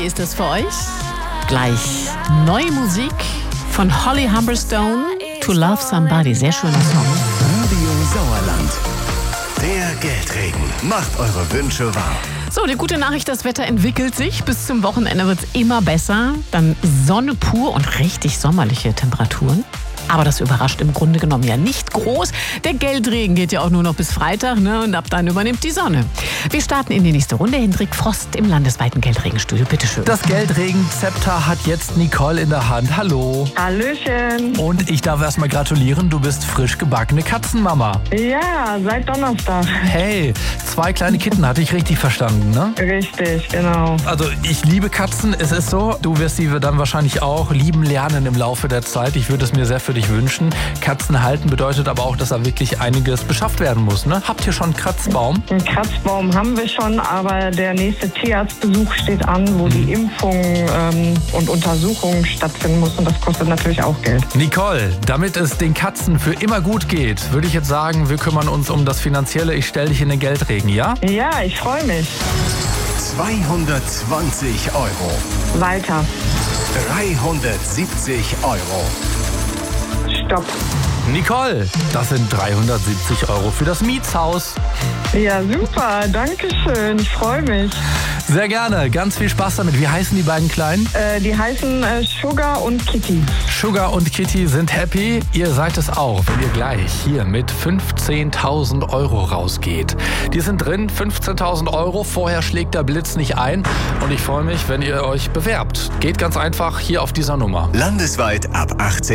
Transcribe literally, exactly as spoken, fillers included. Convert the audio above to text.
Wie ist das für euch? Gleich neue Musik von Holly Humberstone, To Love Somebody. Sehr schöner Song. Radio Sauerland. Der Geldregen macht eure Wünsche wahr. So, die gute Nachricht, das Wetter entwickelt sich. Bis zum Wochenende wird es immer besser. Dann Sonne pur und richtig sommerliche Temperaturen. Aber das überrascht im Grunde genommen ja nicht groß. Der Geldregen geht ja auch nur noch bis Freitag, ne? Und ab dann übernimmt die Sonne. Wir starten in die nächste Runde. Hendrik Frost im landesweiten Geldregenstudio. Bitteschön. Das Geldregenzepter hat jetzt Nicole in der Hand. Hallo. Hallöchen. Und ich darf erst mal gratulieren, du bist frisch gebackene Katzenmama. Ja, seit Donnerstag. Hey, zwei kleine Kitten, hatte ich richtig verstanden, ne? Richtig, genau. Also ich liebe Katzen, es ist so. Du wirst sie dann wahrscheinlich auch lieben lernen im Laufe der Zeit. Ich würde es mir sehr für dich wünschen. Katzen halten bedeutet aber auch, dass da wirklich einiges beschafft werden muss, ne? Habt ihr schon einen Kratzbaum? Einen Kratzbaum haben wir schon, aber der nächste Tierarztbesuch steht an, wo die Impfung ähm, und Untersuchung stattfinden muss und das kostet natürlich auch Geld. Nicole, damit es den Katzen für immer gut geht, würde ich jetzt sagen, wir kümmern uns um das Finanzielle. Ich stelle dich in den Geldregen, ja? Ja, ich freue mich. zweihundertzwanzig Euro. Weiter. dreihundertsiebzig Euro. Stopp. Nicole, das sind dreihundertsiebzig Euro für das Mietshaus. Ja, super. Danke schön. Ich freue mich. Sehr gerne. Ganz viel Spaß damit. Wie heißen die beiden Kleinen? Äh, die heißen äh, Sugar und Kitty. Sugar und Kitty sind happy. Ihr seid es auch, wenn ihr gleich hier mit fünfzehntausend Euro rausgeht. Die sind drin, fünfzehntausend Euro. Vorher schlägt der Blitz nicht ein. Und ich freue mich, wenn ihr euch bewerbt. Geht ganz einfach hier auf dieser Nummer. Landesweit ab achtzehn.